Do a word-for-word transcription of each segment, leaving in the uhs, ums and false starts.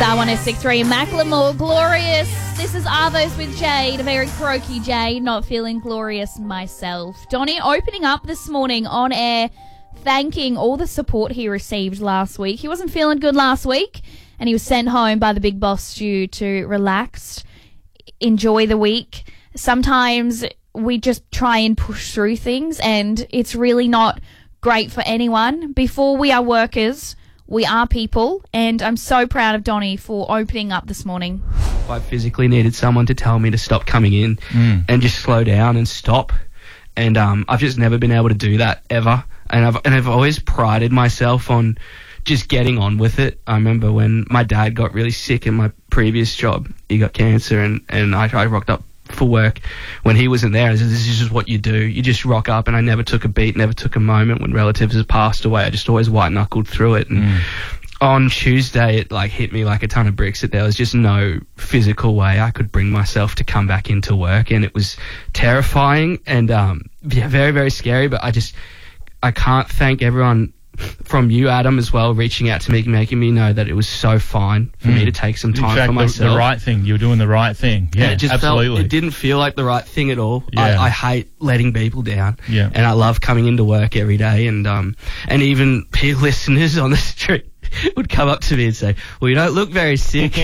Star one oh six three, Macklemore, Glorious. This is Arvos with Jade, a very croaky Jade, not feeling glorious myself. Donnie opening up this morning on air, thanking all the support he received last week. He wasn't feeling good last week, and he was sent home by the big boss Stu to relax, enjoy the week. Sometimes we just try and push through things, and it's really not great for anyone. Before we are workers, we are people, and I'm so proud of Donnie for opening up this morning. I physically needed someone to tell me to stop coming in mm. and just slow down and stop. And um, I've just never been able to do that ever. And I've and I've always prided myself on just getting on with it. I remember when my dad got really sick in my previous job. He got cancer, and, and I, I rocked up for work when he wasn't there. I said, this is just what you do. You just rock up, and I never took a beat, never took a moment when relatives have passed away. I just always white-knuckled through it. And mm. on Tuesday, it like hit me like a ton of bricks that there was just no physical way I could bring myself to come back into work, and it was terrifying and um, yeah, very, very scary. But I just, I can't thank everyone from you, Adam, as well, reaching out to me, making me know that it was so fine for mm. me to take some time In fact, for myself. The, the right thing. You were doing the right thing. Yeah, and it just absolutely. Felt, it didn't feel like the right thing at all. Yeah. I, I hate letting people down. Yeah. And I love coming into work every day. And um, and even peer listeners on the street would come up to me and say, well, you don't look very sick.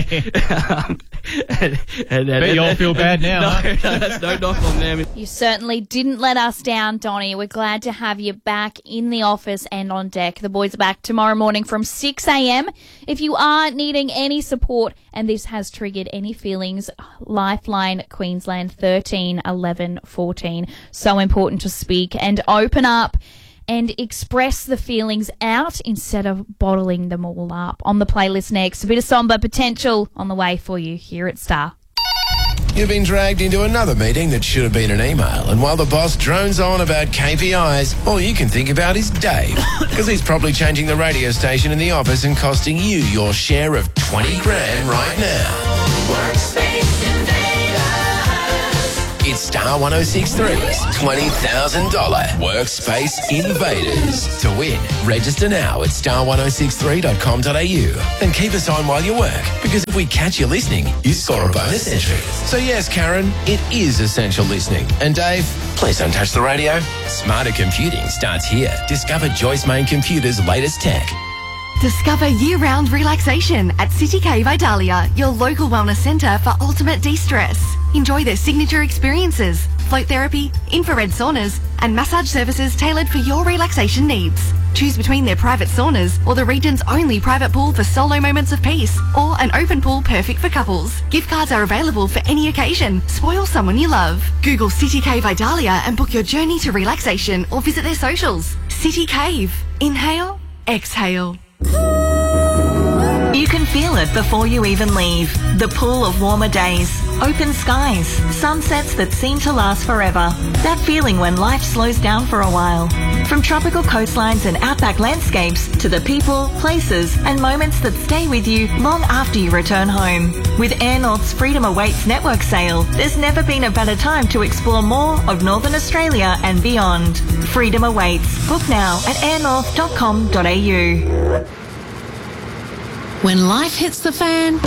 um, and, and, Bet and, you all feel bad now. No, huh? no, that's no knock on them. You certainly didn't let us down, Donnie. We're glad to have you back in the office and on deck. The boys are back tomorrow morning from six a.m. If you are needing any support and this has triggered any feelings, Lifeline Queensland thirteen eleven fourteen. So important to speak and open up and express the feelings out instead of bottling them all up. On the playlist next, a bit of Somber Potential on the way for you here at Star. You've been dragged into another meeting that should have been an email, and while the boss drones on about K P Is, all you can think about is Dave, because he's probably changing the radio station in the office and costing you your share of twenty grand right now. Workspace Invaders. It's Star one oh six three's twenty thousand dollars Workspace Invaders. To win, register now at star ten sixty-three dot com dot a u and keep us on while you work, because if we catch you listening, you score a bonus entry. So yes, Karen, it is essential listening. And Dave, please don't touch the radio. Smarter computing starts here. Discover Joyce Main Computer's latest tech. Discover year-round relaxation at City Cave Idalia, your local wellness centre for ultimate de-stress. Enjoy their signature experiences, float therapy, infrared saunas, and massage services tailored for your relaxation needs. Choose between their private saunas or the region's only private pool for solo moments of peace, or an open pool perfect for couples. Gift cards are available for any occasion. Spoil someone you love. Google City Cave Idalia and book your journey to relaxation, or visit their socials. City Cave. Inhale, exhale. You can feel it before you even leave. The pull of warmer days, open skies, sunsets that seem to last forever. That feeling when life slows down for a while. From tropical coastlines and outback landscapes to the people, places and moments that stay with you long after you return home. With Air North's Freedom Awaits network sale, there's never been a better time to explore more of Northern Australia and beyond. Freedom Awaits. Book now at air north dot com dot a u. When life hits the fan,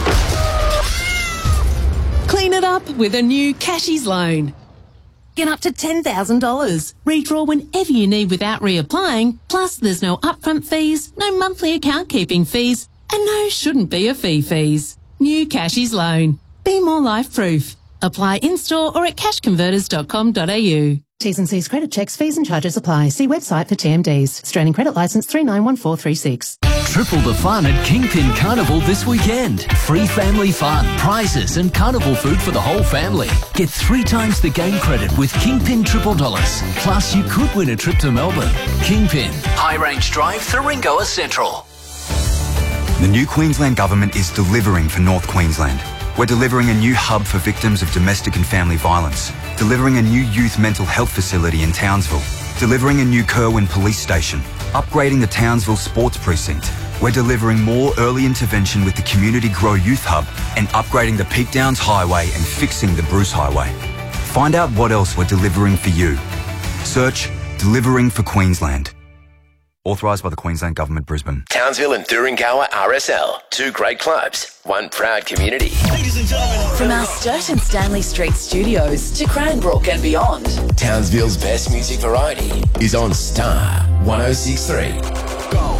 clean it up with a new Cashies loan. Get up to ten thousand dollars. Redraw whenever you need without reapplying. Plus, there's no upfront fees, no monthly account keeping fees, and no shouldn't be a fee fees. New Cashies loan. Be more life proof. Apply in-store or at cash converters dot com dot a u. T's and C's credit checks, fees and charges apply. See website for T M Ds. Australian Credit Licence three nine one four three six. Triple the fun at Kingpin Carnival this weekend. Free family fun, prizes and carnival food for the whole family. Get three times the game credit with Kingpin Triple Dollars. Plus, you could win a trip to Melbourne. Kingpin, High Range Drive, Thuringoa Central. The new Queensland Government is delivering for North Queensland. We're delivering a new hub for victims of domestic and family violence, delivering a new youth mental health facility in Townsville, delivering a new Kerwin police station, upgrading the Townsville sports precinct. We're delivering more early intervention with the Community Grow Youth Hub and upgrading the Peak Downs Highway and fixing the Bruce Highway. Find out what else we're delivering for you. Search Delivering for Queensland. Authorised by the Queensland Government, Brisbane. Townsville and Thuringowa R S L. Two great clubs, one proud community. Ladies and gentlemen, from our Sturt and Stanley Street studios to Cranbrook and beyond, Townsville's best music variety is on Star one oh six point three.